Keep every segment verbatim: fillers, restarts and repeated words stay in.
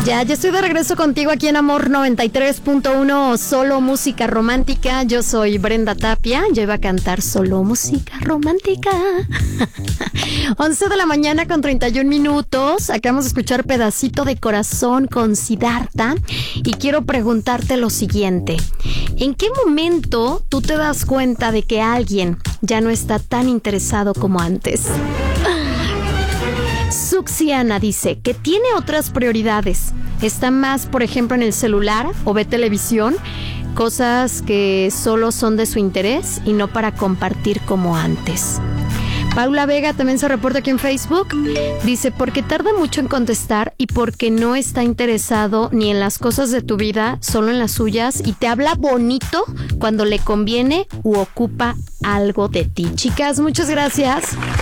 Ya, ya estoy de regreso contigo aquí en Amor noventa y tres punto uno, solo música romántica. Yo soy Brenda Tapia, yo iba a cantar solo música romántica. once de la mañana con treinta y un minutos. Acabamos de escuchar Pedacito de Corazón con Siddhartha. Y quiero preguntarte lo siguiente: ¿en qué momento tú te das cuenta de que alguien ya no está tan interesado como antes? Suxiana dice que tiene otras prioridades. Está más, por ejemplo, en el celular o ve televisión, cosas que solo son de su interés y no para compartir como antes. Paula Vega también se reporta aquí en Facebook. Dice, porque tarda mucho en contestar y porque no está interesado ni en las cosas de tu vida, solo en las suyas, y te habla bonito cuando le conviene u ocupa algo de ti. Chicas, muchas gracias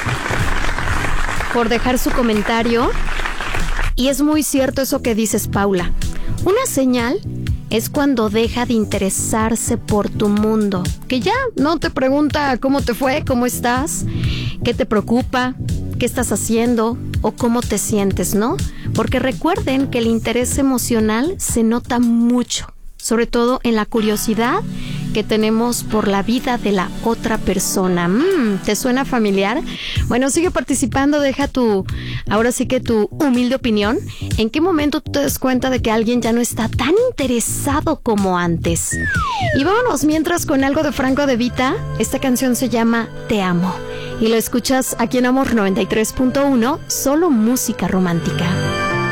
por dejar su comentario. Y es muy cierto eso que dices, Paula. Una señal es cuando deja de interesarse por tu mundo, que ya no te pregunta cómo te fue, cómo estás, qué te preocupa, qué estás haciendo o cómo te sientes, ¿no? Porque recuerden que el interés emocional se nota mucho, sobre todo en la curiosidad que tenemos por la vida de la otra persona. Mm, ¿te suena familiar? Bueno, sigue participando, deja tu, ahora sí que tu humilde opinión. ¿En qué momento tú te das cuenta de que alguien ya no está tan interesado como antes? Y vámonos mientras con algo de Franco De Vita. Esta canción se llama Te Amo. Y lo escuchas aquí en Amor noventa y tres punto uno, solo música romántica.